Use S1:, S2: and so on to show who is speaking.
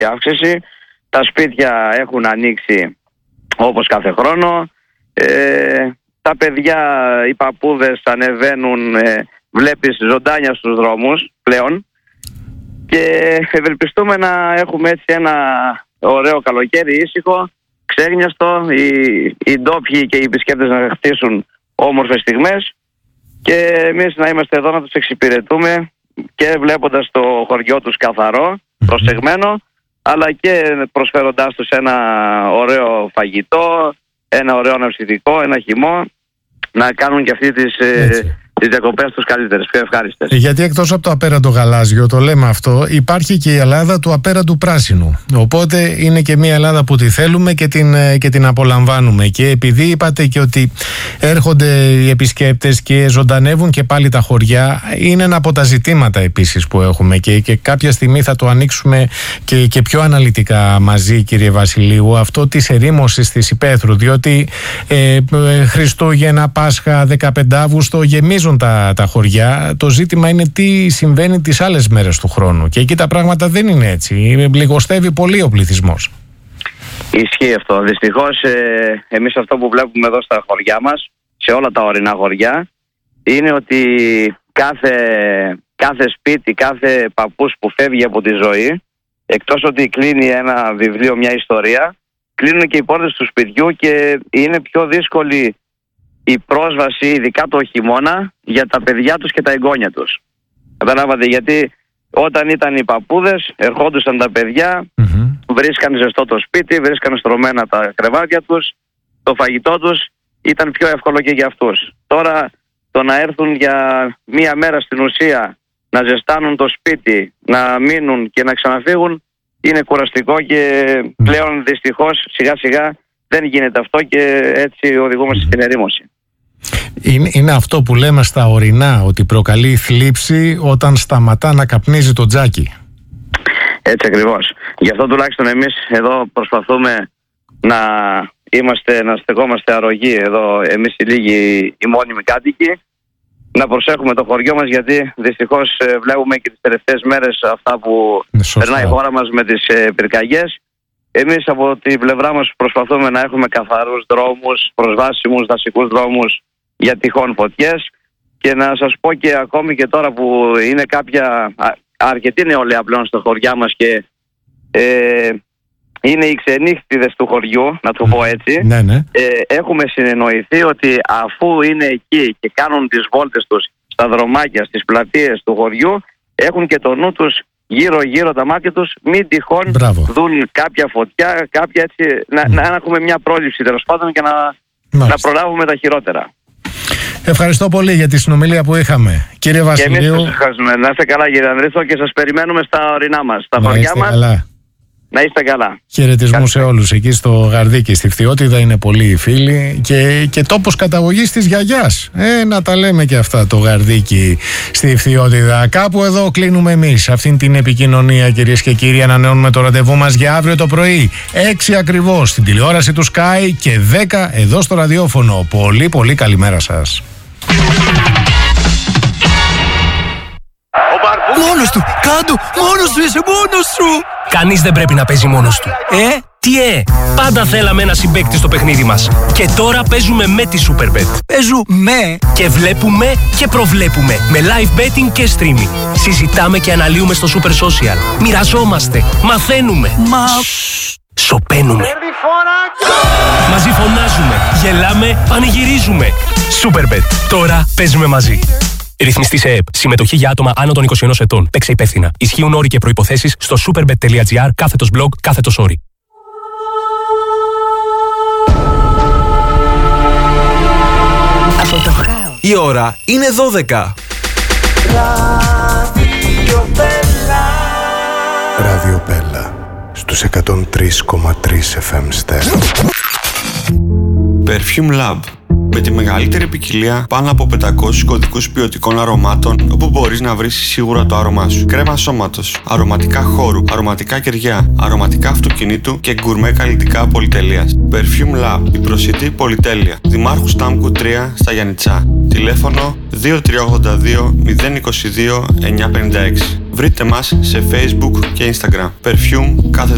S1: τεράστια αύξηση. Τα σπίτια έχουν ανοίξει όπως κάθε χρόνο. Τα παιδιά, οι παππούδες ανεβαίνουν, βλέπεις ζωντάνια στους δρόμους πλέον. Και ευελπιστούμε να έχουμε έτσι ένα ωραίο καλοκαίρι, ήσυχο, ξέγνιαστο, οι ντόπιοι και οι επισκέπτες να χτίσουν όμορφες στιγμές και εμείς να είμαστε εδώ να τους εξυπηρετούμε και βλέποντας το χωριό τους καθαρό, προσεγμένο, αλλά και προσφέροντάς τους ένα ωραίο φαγητό, ένα ωραίο αναψυκτικό, ένα χυμό, να κάνουν και αυτοί τις διακοπές τους καλύτερες, πιο ευχάριστες.
S2: Γιατί εκτός από το απέραντο γαλάζιο, το λέμε αυτό, υπάρχει και η Ελλάδα του απέραντου πράσινου. Οπότε είναι και μια Ελλάδα που τη θέλουμε και την απολαμβάνουμε. Και επειδή είπατε και ότι έρχονται οι επισκέπτες και ζωντανεύουν και πάλι τα χωριά, είναι ένα από τα ζητήματα επίσης που έχουμε και κάποια στιγμή θα το ανοίξουμε και πιο αναλυτικά μαζί, κύριε Βασιλείου, αυτό της ερήμωσης της υπαίθρου. Διότι Χριστούγεννα, Πάσχα, 15 Αύγουστο γεμίζουν τα χωριά. Το ζήτημα είναι τι συμβαίνει τις άλλες μέρες του χρόνου. Και εκεί τα πράγματα δεν είναι έτσι. Λιγοστεύει πολύ ο πληθυσμός.
S1: Ισχύει αυτό. Δυστυχώς εμείς αυτό που βλέπουμε εδώ στα χωριά μας, σε όλα τα ορεινά χωριά, είναι ότι κάθε σπίτι, κάθε παππούς που φεύγει από τη ζωή, εκτός ότι κλείνει ένα βιβλίο, μια ιστορία, κλείνουν και οι πόρτες του σπιτιού και είναι πιο δύσκολη η πρόσβαση, ειδικά το χειμώνα, για τα παιδιά τους και τα εγγόνια τους. Καταλάβατε, γιατί όταν ήταν οι παππούδες, ερχόντουσαν τα παιδιά, βρίσκαν ζεστό το σπίτι, βρίσκαν στρωμένα τα κρεβάτια τους, το φαγητό τους, ήταν πιο εύκολο και για αυτούς. Τώρα το να έρθουν για μία μέρα στην ουσία, να ζεστάνουν το σπίτι, να μείνουν και να ξαναφύγουν, είναι κουραστικό και πλέον δυστυχώς σιγά σιγά δεν γίνεται αυτό και έτσι οδηγούμαστε στην ερήμωση.
S2: Είναι αυτό που λέμε στα ορεινά, ότι προκαλεί θλίψη όταν σταματά να καπνίζει το τζάκι.
S1: Έτσι ακριβώς. Γι' αυτό τουλάχιστον εμείς εδώ προσπαθούμε να στεκόμαστε αρρωγοί εδώ, εμείς οι λίγοι οι μόνιμοι κάτοικοι, να προσέχουμε το χωριό μας, γιατί δυστυχώς βλέπουμε και τις τελευταίες μέρες αυτά που περνάει η χώρα μας με τις πυρκαγιές. Εμείς από την πλευρά μας προσπαθούμε να έχουμε καθαρούς δρόμους, προσβάσιμους δασικούς δρόμους για τυχόν φωτιές, και να σας πω και ακόμη και τώρα που είναι αρκετή νεολαία πλέον στο χωριά μας και είναι οι ξενύχτιδες του χωριού, να το πω έτσι.
S2: Ναι.
S1: Έχουμε συνεννοηθεί ότι αφού είναι εκεί και κάνουν τις βόλτες τους στα δρομάκια, στις πλατείες του χωριού, έχουν και το νου τους γύρω-γύρω τα μάτια τους, μην τυχόν δουν κάποια φωτιά, κάποια έτσι, να έχουμε μια πρόληψη τέλος πάντων και να προλάβουμε τα χειρότερα.
S2: Ευχαριστώ πολύ για τη συνομιλία που είχαμε, κύριε Βασιλείου.
S1: Και εμείς σας ευχαριστούμε. Να είστε καλά, κύριε Ανδρήθο, και σας περιμένουμε στα ορεινά μας, στα χωριά μας.
S2: Καλά.
S1: Να είστε καλά.
S2: Χαιρετισμού σε όλους. Εκεί στο Γαρδίκι, στη Φθιώτιδα, είναι πολλοί οι φίλοι και τόπος καταγωγής της γιαγιάς. Να τα λέμε και αυτά, το Γαρδίκι στη Φθιώτιδα. Κάπου εδώ κλείνουμε εμείς αυτήν την επικοινωνία, κυρίες και κύριοι. Ανανεώνουμε το ραντεβού μας για αύριο το πρωί, 6 ακριβώς, στην τηλεόραση του Sky και 10 εδώ στο ραδιόφωνο. Πολύ πολύ καλημέρα σας.
S3: Μόνος του! Κάντο! Μόνος σου! Είσαι μόνος σου!
S4: Κανείς δεν πρέπει να παίζει μόνος του. Τι πάντα θέλαμε ένα συμπαίκτη στο παιχνίδι μας. Και τώρα παίζουμε με τη Superbet.
S3: Παίζουμε!
S4: Και βλέπουμε και προβλέπουμε. Με live betting και streaming. Συζητάμε και αναλύουμε στο Super Social. Μοιραζόμαστε. Μαθαίνουμε. Σοπαίνουμε. Μαζί φωνάζουμε. Γελάμε. Πανηγυρίζουμε. Superbet. Τώρα παίζουμε μαζί. Ρυθμιστή σε ΕΕΠ. Συμμετοχή για άτομα άνω των 21 ετών. Παίξε υπεύθυνα. Ισχύουν όροι και προϋποθέσεις στο superbet.gr/blog/όροι.
S3: Από το χάος. Η ώρα είναι 12.
S5: Ράδιο Πέλα στους 103,3 FM στέρεο.
S6: Perfume Lab. Με τη μεγαλύτερη ποικιλία πάνω από 500 κωδικούς ποιοτικών αρωμάτων, όπου μπορείς να βρεις σίγουρα το άρωμά σου. Κρέμα σώματος, αρωματικά χώρου, αρωματικά κεριά, αρωματικά αυτοκινήτου και γκουρμέ καλλιτικά πολυτελείας. Perfume Lab, η προσιτή πολυτέλεια. Δημάρχου Στάμκου 3 στα Γιαννιτσά. Τηλέφωνο 2382 022 956. Βρείτε μας σε Facebook και Instagram. Perfume κάθε